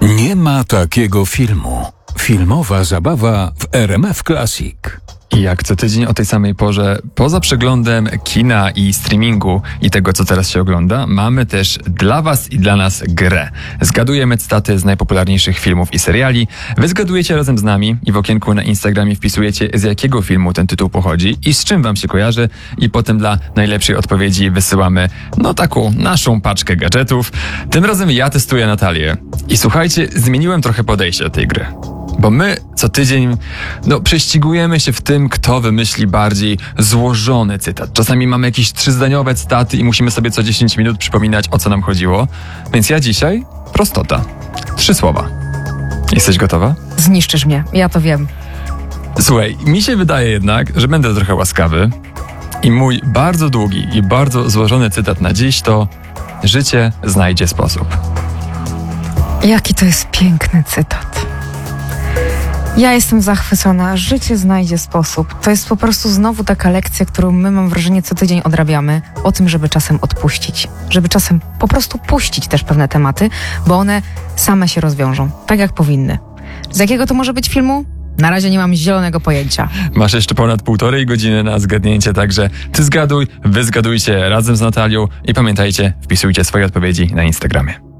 Nie ma takiego filmu. Filmowa zabawa w RMF Classic. I jak co tydzień o tej samej porze, poza przeglądem kina i streamingu i tego, co teraz się ogląda, mamy też dla was i dla nas grę. Zgadujemy cytaty z najpopularniejszych filmów i seriali, wy zgadujecie razem z nami i w okienku na Instagramie wpisujecie, z jakiego filmu ten tytuł pochodzi i z czym wam się kojarzy, i potem dla najlepszej odpowiedzi wysyłamy, taką naszą paczkę gadżetów. Tym razem ja testuję Natalię. I słuchajcie, zmieniłem trochę podejście do tej gry. Bo my co tydzień prześcigujemy się w tym, kto wymyśli bardziej złożony cytat. Czasami mamy jakieś 3-zdaniowe cytaty i musimy sobie co 10 minut przypominać, o co nam chodziło. Więc ja dzisiaj prostota. 3 słowa. Jesteś gotowa? Zniszczysz mnie, ja to wiem. Słuchaj, mi się wydaje jednak, że będę trochę łaskawy i mój bardzo długi i bardzo złożony cytat na dziś to: życie znajdzie sposób. Jaki to jest piękny cytat. Ja jestem zachwycona. Życie znajdzie sposób. To jest po prostu znowu taka lekcja, którą my, mam wrażenie, co tydzień odrabiamy. O tym, żeby czasem odpuścić. Żeby czasem po prostu puścić też pewne tematy, bo one same się rozwiążą. Tak jak powinny. Z jakiego to może być filmu? Na razie nie mam zielonego pojęcia. Masz jeszcze ponad 1,5 godziny na zgadnięcie, także ty zgaduj, wy zgadujcie razem z Natalią i pamiętajcie, wpisujcie swoje odpowiedzi na Instagramie.